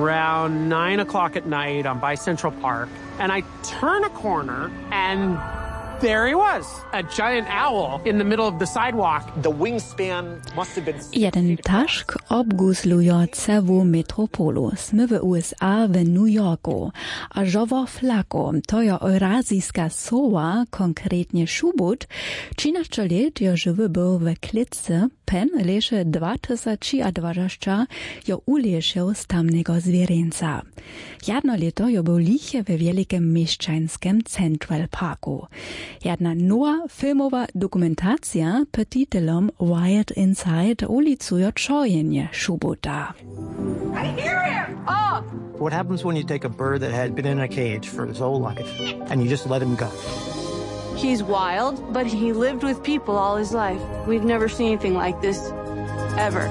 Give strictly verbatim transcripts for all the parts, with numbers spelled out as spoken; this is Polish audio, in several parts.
around nine o'clock at night. I'm by Central Park, and I turn a corner, and there he was, a giant owl in the middle of the sidewalk. The wingspan must have been... Jeden tašk obguzlujo cevu metropolu. Sme v U S A w New Yorku. A žovo flako, to je eurazijska sova, konkretnie šubut, trzynaście let jo żywy był w klitce, pen leše dwa tysiące dwadzieścia jo ulešił z tamnego zwierzęca. Jedno leto jo był liche we wielkim mieszczańskim Central Parku. Jedna nowa filmowa dokumentacja pod titulom Wild Inside ulicuje czojenie szubuta. I hear him! Oh! What happens when you take a bird that had been in a cage for his whole life and you just let him go? He's wild, but he lived with people all his life. We've never seen anything like this, ever.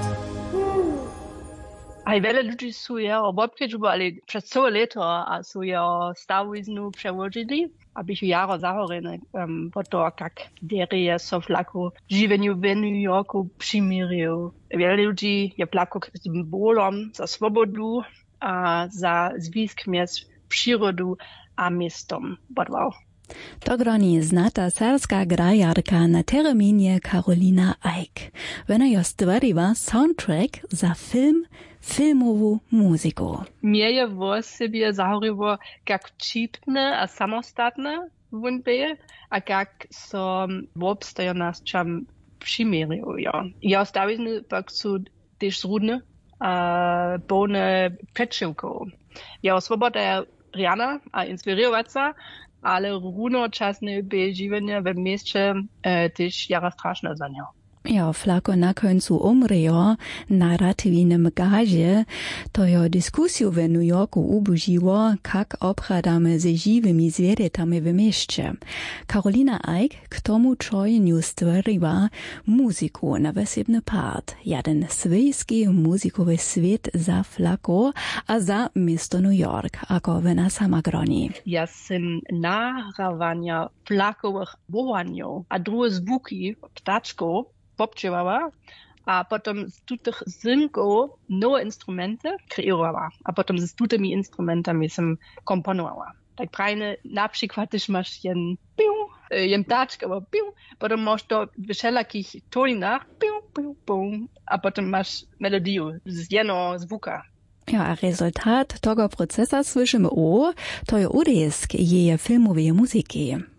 A wiele ludzi su jeho obkedžbu, ale przez całe leto a su jeho stawiznu przełożyli, aby ich jaro zahorene um, po to, jak derie so flako żywieniu w New Yorku przymirił. Wiele ludzi je flako symbolom za swobodu a za związk między przyrodą a miastem. Bodwał. To groni znata serska grajarka na terminie Karolina Eick. Ona jo stwariła soundtrack za film, filmową muzyku. Mnie je w sobie zahoryło, jak cipne a samostatne wunbeje, a jak so wobstojo nas czam przymierują. Ja stawizny pak su też zrudne, a bone peczynką. Ja swoboda Riana a inspirować sa, ale runočasne beživanje v mieście e, też jara straszne za nią. Ja, flako na końcu umrėjo narratywnym gazie, to jo dyskusju w New Yorku ubudziło, jak obchadamy ze żywymi zwierzętami w mieście. Karolina Eick k tomu czojeniu stworzyła muzyku na wesebny part. Jeden swojski muzykowy świat za flako, a za miasto New York, ako ona sama groni. Ja sam nahrawania flakowych wołaniów, a drugie zvuki ptaczków popčevala, a potom z tutych zynków nowe instrumenty kreowała, a potom z tutymi instrumentami sam komponowała. Tak prajne, na przykład też masz jen piu, jen taczk, aber piu, potom masz to w wszelakich tonach, piu, piu, piu, a potom masz melodię z jedno zvuka. Ja, a rezultat tego procesa słyszymy o, to je urysk jej filmowej muzyki.